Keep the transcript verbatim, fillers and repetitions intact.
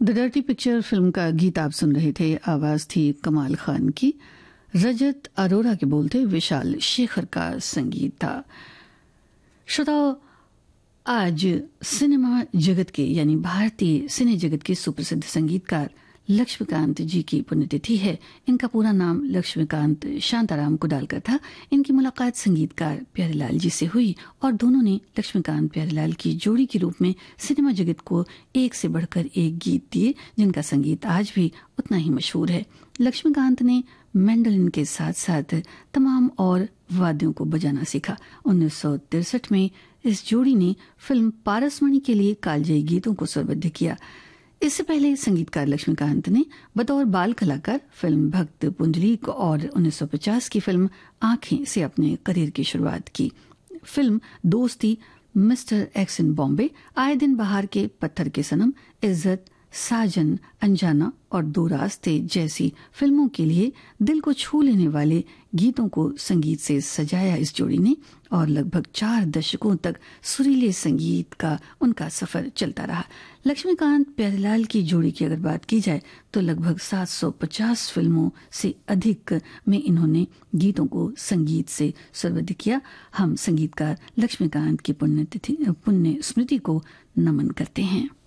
The dirty picture film का गीत आप सुन रहे थे। आवाज थी कमाल खान की, रजत अरोरा के बोल थे, विशाल शेखर का संगीत था। श्रोताओ, आज सिनेमा जगत के यानी भारतीय सिने जगत के सुप्रसिद्ध संगीतकार लक्ष्मीकांत जी की पुण्यतिथि है। इनका पूरा नाम लक्ष्मीकांत शांताराम कुडालकर था। इनकी मुलाकात संगीतकार प्यारेलाल जी से हुई और दोनों ने लक्ष्मीकांत प्यारेलाल की जोड़ी के रूप में सिनेमा जगत को एक से बढ़कर एक गीत दिए, जिनका संगीत आज भी उतना ही मशहूर है। लक्ष्मीकांत ने मैंडोलिन के साथ साथ तमाम और वाद्यों को बजाना सीखा। उन्नीस सौ तिरसठ में इस जोड़ी ने फिल्म पारसमणि के लिए कालजयी गीतों को स्वरबद्ध किया। इससे पहले संगीतकार लक्ष्मीकांत ने बतौर बाल कलाकार फिल्म भक्त पुंडलीक और उन्नीस सौ पचास की फिल्म आंखें से अपने करियर की शुरुआत की। फिल्म दोस्ती, मिस्टर एक्स इन बॉम्बे, आए दिन बहार के, पत्थर के सनम, इज्जत, साजन, अनजाना और दो रास्ते जैसी फिल्मों के लिए दिल को छू लेने वाले गीतों को संगीत से सजाया इस जोड़ी ने और लगभग चार दशकों तक सुरीले संगीत का उनका सफर चलता रहा। लक्ष्मीकांत प्यारेलाल की जोड़ी की अगर बात की जाए तो लगभग सात सौ पचास फिल्मों से अधिक में इन्होंने गीतों को संगीत से स्वरबद्ध किया। हम संगीतकार लक्ष्मीकांत की पुण्यतिथि पुण्य स्मृति को नमन करते हैं।